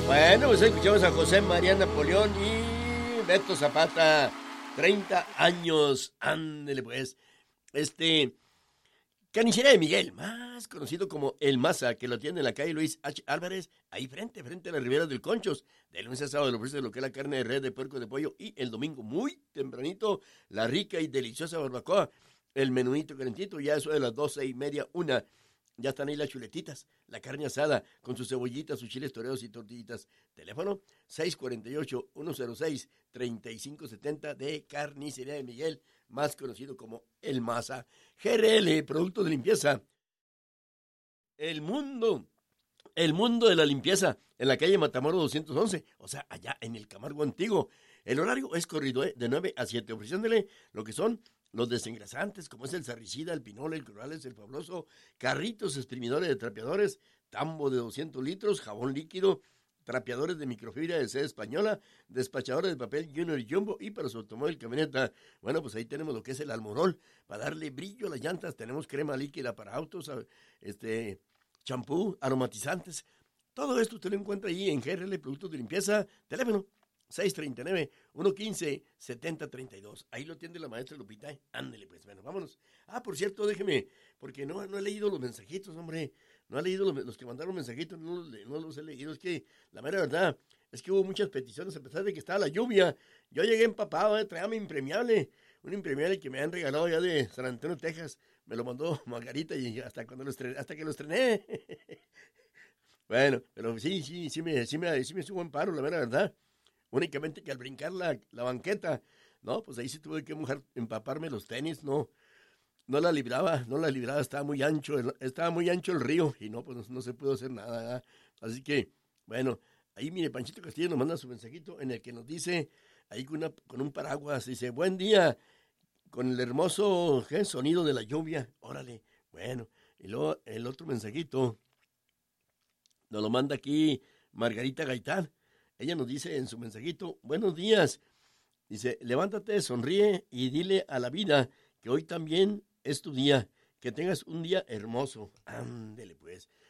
Bueno, pues escuchamos a José María Napoleón y Beto Zapata, 30 años, ándele pues. Carnicería de Miguel, más conocido como El Maza, que lo tiene en la calle Luis H. Álvarez, ahí frente a la Ribera del Conchos. De lunes a sábado le ofrece lo que es la carne de res, de puerco, de pollo, y el domingo, muy tempranito, la rica y deliciosa barbacoa, el menudito calentito, ya eso de las 12:30, 1. Ya están ahí las chuletitas, la carne asada, con sus cebollitas, sus chiles toreados y tortillitas. Teléfono 648-106-3570 de Carnicería de Miguel, más conocido como El Maza. GRL, productos de limpieza. El mundo de la limpieza, en la calle Matamoros 211, o sea, allá en el Camargo Antiguo. El horario es corrido, de 9 a 7, ofreciéndole lo que son los desengrasantes, como es el sarricida, el pinol, el corales, el fabuloso, carritos exprimidores de trapeadores, tambo de 200 litros, jabón líquido, trapeadores de microfibra de seda española, despachadores de papel Junior y Jumbo, y para su automóvil camioneta, bueno, pues ahí tenemos lo que es el Almorol, para darle brillo a las llantas. Tenemos crema líquida para autos, champú, aromatizantes. Todo esto usted lo encuentra ahí en GRL Productos de Limpieza. Teléfono 639-115-7032. Ahí lo atiende la maestra Lupita. Ándele pues, bueno, vámonos. Por cierto, déjeme, porque no he leído los mensajitos, hombre. No he leído los que mandaron mensajitos, no los he leído. Es que, la mera verdad, es que hubo muchas peticiones a pesar de que estaba la lluvia. Yo llegué empapado, traía mi impermeable. Un impermeable que me han regalado ya de San Antonio, Texas. Me lo mandó Margarita y hasta que lo estrené. Bueno, pero sí me subo en paro, la verdad. Únicamente que al brincar la banqueta, no, pues ahí sí tuve que empaparme los tenis, no la libraba, estaba muy ancho el río y no, pues no se pudo hacer nada, ¿verdad? Así que, bueno, ahí mire, Panchito Castillo nos manda su mensajito en el que nos dice, ahí con un paraguas, dice, buen día, con el hermoso sonido de la lluvia, órale, bueno, y luego el otro mensajito nos lo manda aquí Margarita Gaitán. Ella nos dice en su mensajito, buenos días. Dice, levántate, sonríe y dile a la vida que hoy también es tu día. Que tengas un día hermoso. Ándele pues.